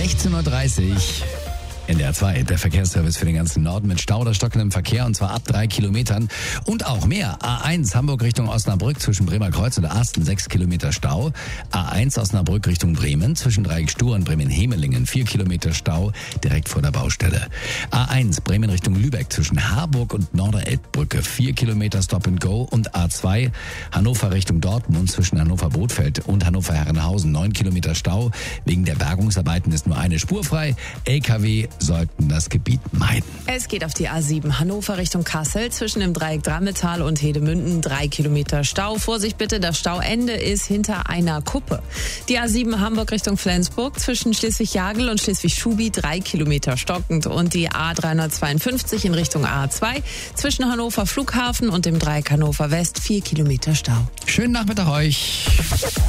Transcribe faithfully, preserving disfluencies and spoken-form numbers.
sechzehn Uhr dreißig. N D R zwei, der Verkehrsservice für den ganzen Norden mit Stau oder stockendem Verkehr und zwar ab drei Kilometern und auch mehr. A eins Hamburg Richtung Osnabrück zwischen Bremer Kreuz und Asten sechs Kilometer Stau. A eins Osnabrück Richtung Bremen zwischen Dreieck Stur und Bremen-Hemelingen vier Kilometer Stau direkt vor der Baustelle. A eins Bremen Richtung Lübeck zwischen Harburg und Norderelbbrücke vier Kilometer Stop and Go und A zwei Hannover Richtung Dortmund zwischen Hannover-Bothfeld und Hannover-Herrenhausen neun Kilometer Stau. Wegen der Bergungsarbeiten ist nur eine Spur frei. L K W sollten das Gebiet meiden. Es geht auf die A sieben Hannover Richtung Kassel zwischen dem Dreieck Drammetal und Hedemünden drei Kilometer Stau. Vorsicht bitte, das Stauende ist hinter einer Kuppe. Die A sieben Hamburg Richtung Flensburg zwischen Schleswig-Jagel und Schleswig-Schubi drei Kilometer stockend und die A dreihundertzweiundfünfzig in Richtung A zwei zwischen Hannover Flughafen und dem Dreieck Hannover West vier Kilometer Stau. Schönen Nachmittag euch.